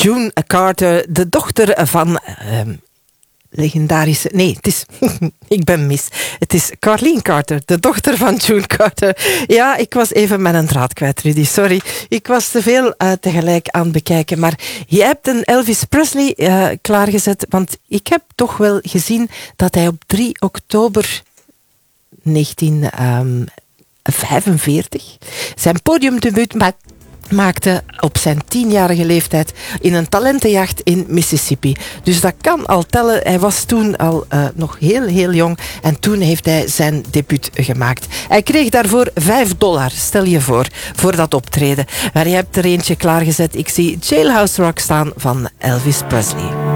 June Carter, de dochter van legendarische... Nee, het is... ik ben mis. Het is Carleen Carter, de dochter van June Carter. Ja, ik was even mijn draad kwijt, Rudy. Sorry. Ik was te veel tegelijk aan het bekijken. Maar je hebt een Elvis Presley klaargezet, want ik heb toch wel gezien dat hij op 3 oktober 1945 zijn podiumdebuut maakte op zijn 10-jarige leeftijd in een talentenjacht in Mississippi. Dus dat kan al tellen. Hij was toen al nog heel jong en toen heeft hij zijn debuut gemaakt. Hij kreeg daarvoor $5, stel je voor dat optreden. Maar je hebt er eentje klaargezet. Ik zie Jailhouse Rock staan van Elvis Presley.